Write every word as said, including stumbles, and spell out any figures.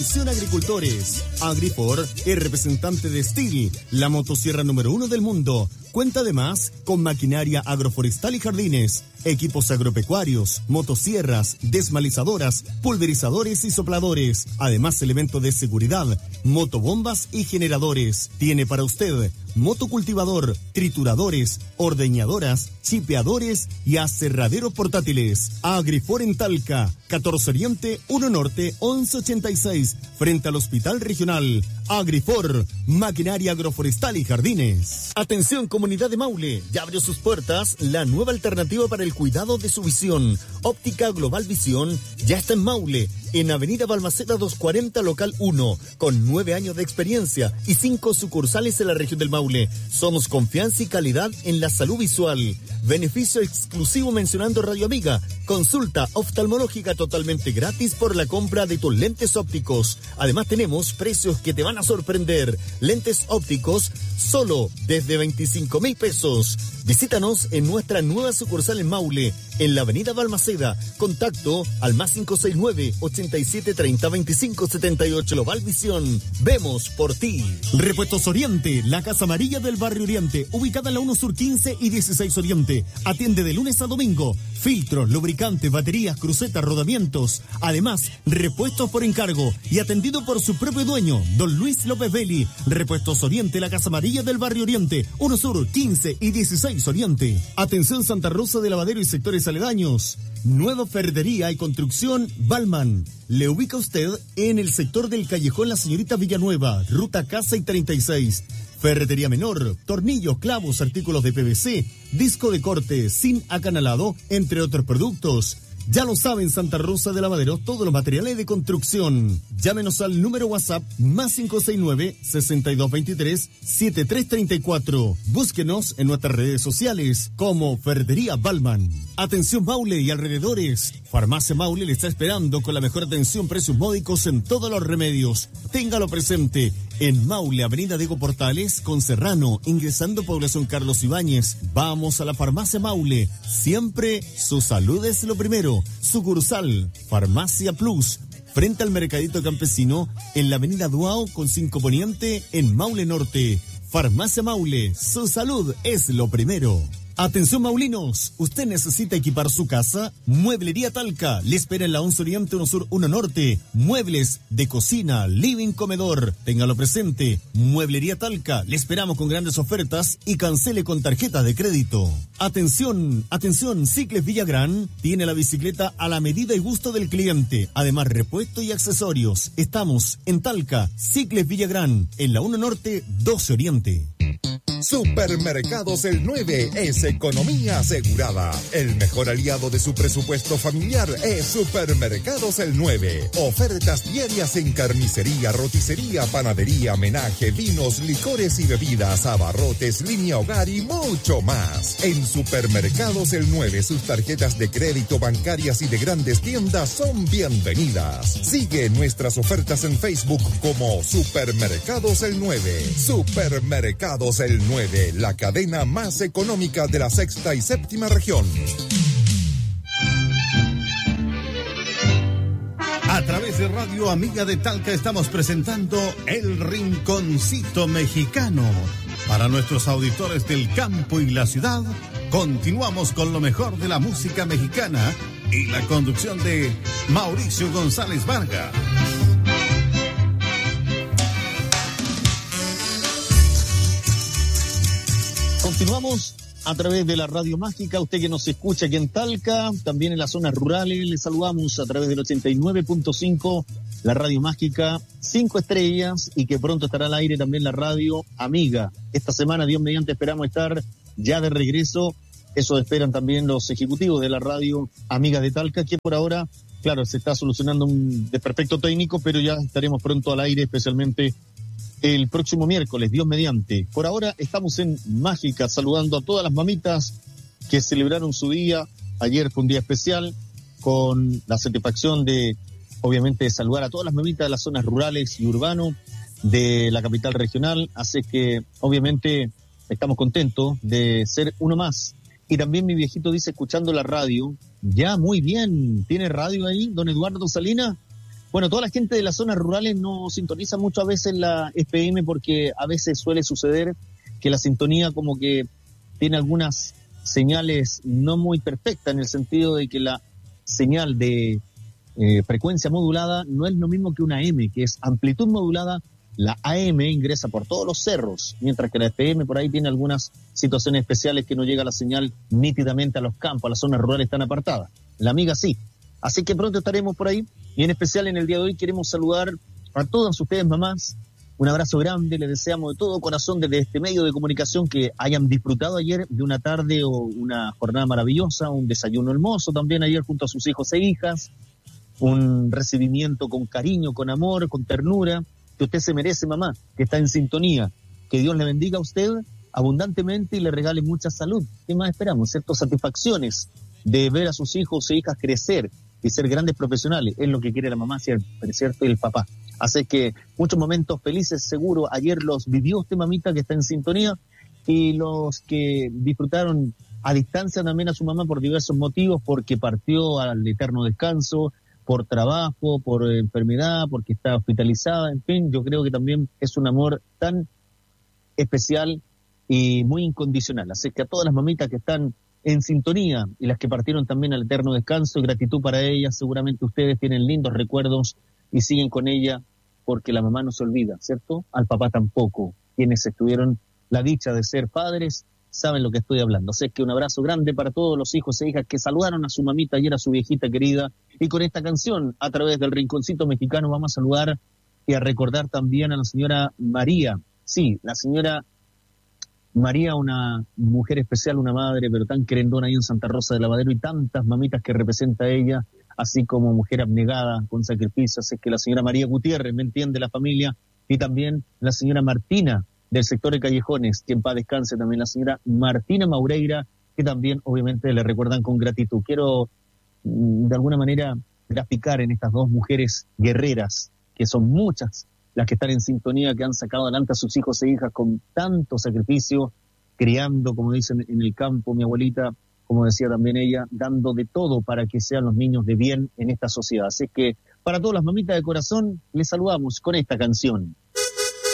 Atención agricultores, Agrifor es representante de Steel, la motosierra número uno del mundo. Cuenta además con maquinaria agroforestal y jardines, equipos agropecuarios, motosierras, desmalizadoras, pulverizadores y sopladores. Además, elementos de seguridad, motobombas y generadores. Tiene para usted motocultivador, trituradores, ordeñadoras, chipeadores y aserraderos portátiles. Agrifor en Talca, catorce Oriente, uno Norte, once ochenta y seis, frente al Hospital Regional. Agrifor, maquinaria agroforestal y jardines. Atención, comunidad de Maule, ya abrió sus puertas la nueva alternativa para el cuidado de su visión. Óptica Global Visión ya está en Maule, en Avenida Balmaceda doscientos cuarenta, local uno, con nueve años de experiencia y cinco sucursales en la región del Maule. Somos confianza y calidad en la salud visual. Beneficio exclusivo mencionando Radio Amiga. Consulta oftalmológica totalmente gratis por la compra de tus lentes ópticos. Además tenemos precios que te van a sorprender. Lentes ópticos solo desde veinticinco mil pesos. Visítanos en nuestra nueva sucursal en Maule, en la avenida Balmaceda. Contacto al más cinco seis nueve, ochenta y siete, treinta, veinticinco, setenta y ocho. Global Visión. Vemos por ti. Repuestos Oriente, la Casa Amarilla del Barrio Oriente, ubicada en la uno Sur quince y dieciséis Oriente. Atiende de lunes a domingo. Filtros, lubricantes, baterías, crucetas, rodamientos. Además, repuestos por encargo y atendido por su propio dueño, don Luis López Belli. Repuestos Oriente, la Casa Amarilla del Barrio Oriente, uno Sur quince y dieciséis Oriente. Atención Santa Rosa de Lavadero y sectores aledaños. Nueva ferretería y construcción Balman. Le ubica usted en el sector del Callejón La Señorita Villanueva, ruta Casa y treinta y seis. Ferretería menor, tornillos, clavos, artículos de P V C, disco de corte, zinc acanalado, entre otros productos. Ya lo saben, Santa Rosa de Lavadero, todos los materiales de construcción. Llámenos al número WhatsApp más cinco seis nueve, seis dos dos tres, siete tres tres cuatro. Búsquenos en nuestras redes sociales como Ferretería Balman. Atención Maule y alrededores. Farmacia Maule le está esperando con la mejor atención, precios módicos en todos los remedios. Téngalo presente. En Maule, Avenida Diego Portales, con Serrano, ingresando población Carlos Ibáñez. Vamos a la Farmacia Maule. Siempre su salud es lo primero. Sucursal, Farmacia Plus, frente al Mercadito Campesino, en la Avenida Duao, con cinco Poniente, en Maule Norte. Farmacia Maule, su salud es lo primero. Atención maulinos, usted necesita equipar su casa. Mueblería Talca le espera en la once Oriente, uno Sur, uno Norte. Muebles de cocina, living, comedor. Téngalo presente. Mueblería Talca, le esperamos con grandes ofertas y cancele con tarjeta de crédito. Atención, atención, Cicles Villagrán tiene la bicicleta a la medida y gusto del cliente. Además, repuesto y accesorios. Estamos en Talca, Cicles Villagrán, en la uno Norte, doce Oriente. Supermercados El nueve es economía asegurada. El mejor aliado de su presupuesto familiar es Supermercados El nueve. Ofertas diarias en carnicería, roticería, panadería, menaje, vinos, licores y bebidas, abarrotes, línea hogar y mucho más. En Supermercados El nueve, sus tarjetas de crédito, bancarias y de grandes tiendas son bienvenidas. Sigue nuestras ofertas en Facebook como Supermercados El nueve. Supermercados El nueve, la cadena más económica de la sexta y séptima región. A través de Radio Amiga de Talca estamos presentando El Rinconcito Mexicano. Para nuestros auditores del campo y la ciudad, continuamos con lo mejor de la música mexicana y la conducción de Mauricio González Vargas. Continuamos a través de la Radio Mágica, usted que nos escucha aquí en Talca, también en las zonas rurales, le saludamos a través del ochenta y nueve punto cinco, la Radio Mágica, cinco estrellas, y que pronto estará al aire también la Radio Amiga. Esta semana, Dios mediante, esperamos estar ya de regreso. Eso esperan también los ejecutivos de la Radio Amiga de Talca, que por ahora, claro, se está solucionando un desperfecto técnico, pero ya estaremos pronto al aire, especialmente el próximo miércoles, Dios mediante. Por ahora estamos en Mágica, saludando a todas las mamitas que celebraron su día. Ayer fue un día especial, con la satisfacción de, obviamente, de saludar a todas las mamitas de las zonas rurales y urbanos de la capital regional. Así que, obviamente, estamos contentos de ser uno más. Y también mi viejito dice, escuchando la radio, ya, muy bien, ¿tiene radio ahí, don Eduardo Salinas? Bueno, toda la gente de las zonas rurales no sintoniza mucho a veces la F M porque a veces suele suceder que la sintonía como que tiene algunas señales no muy perfectas, en el sentido de que la señal de eh, frecuencia modulada no es lo mismo que una M, que es amplitud modulada. La A M ingresa por todos los cerros, mientras que la F M por ahí tiene algunas situaciones especiales que no llega la señal nítidamente a los campos, a las zonas rurales tan apartadas. La amiga sí. Así que pronto estaremos por ahí, y en especial en el día de hoy queremos saludar a todas ustedes mamás. Un abrazo grande, les deseamos de todo corazón desde este medio de comunicación que hayan disfrutado ayer de una tarde o una jornada maravillosa, un desayuno hermoso también ayer junto a sus hijos e hijas, un recibimiento con cariño, con amor, con ternura, que usted se merece, mamá, que está en sintonía. Que Dios le bendiga a usted abundantemente y le regale mucha salud. ¿Qué más esperamos? ¿Cierto? Satisfacciones de ver a sus hijos e hijas crecer y ser grandes profesionales, es lo que quiere la mamá, ¿cierto? Y el papá. Así que muchos momentos felices, seguro, ayer los vivió usted, mamita, que está en sintonía, y los que disfrutaron a distancia también a su mamá por diversos motivos, porque partió al eterno descanso, por trabajo, por enfermedad, porque está hospitalizada, en fin, yo creo que también es un amor tan especial y muy incondicional. Así que a todas las mamitas que están en sintonía y las que partieron también al eterno descanso, gratitud para ellas. Seguramente ustedes tienen lindos recuerdos y siguen con ella, porque la mamá no se olvida, ¿cierto? Al papá tampoco. Quienes estuvieron la dicha de ser padres saben lo que estoy hablando. Así que un abrazo grande para todos los hijos e hijas que saludaron a su mamita ayer, a su viejita querida. Y con esta canción, a través del Rinconcito Mexicano, vamos a saludar y a recordar también a la señora María. Sí, la señora María, una mujer especial, una madre, pero tan querendona ahí en Santa Rosa de Lavadero, y tantas mamitas que representa ella, así como mujer abnegada, con sacrificios. Así que la señora María Gutiérrez, me entiende la familia, y también la señora Martina, del sector de Callejones, que en paz descanse, también la señora Martina Maureira, que también obviamente le recuerdan con gratitud. Quiero de alguna manera graficar en estas dos mujeres guerreras, que son muchas las que están en sintonía, que han sacado adelante a sus hijos e hijas con tanto sacrificio, criando, como dicen en el campo, mi abuelita, como decía también ella, dando de todo para que sean los niños de bien en esta sociedad. Así que para todas las mamitas de corazón, les saludamos con esta canción.